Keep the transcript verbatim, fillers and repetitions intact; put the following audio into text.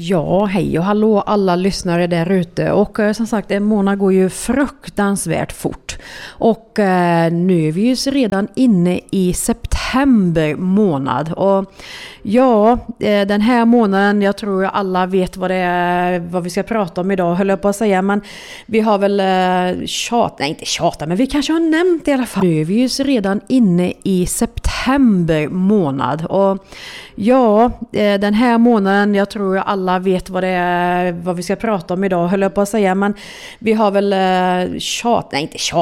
Ja, hej och hallå alla lyssnare där ute. Och eh, som sagt, en månad går ju fruktansvärt fort. Och eh, nu är vi ju redan inne i september månad. Och ja, eh, den här månaden, jag tror alla vet vad det är, vad vi ska prata om idag, höll jag på att säga. Men vi har väl eh, tjat, nej inte tjata, men vi kanske har nämnt i alla fall. Nu är vi ju redan inne i september månad. Och ja, eh, den här månaden, jag tror alla vet vad det är, vad vi ska prata om idag, höll jag på att säga. Men vi har väl eh, tjat, nej inte tjat.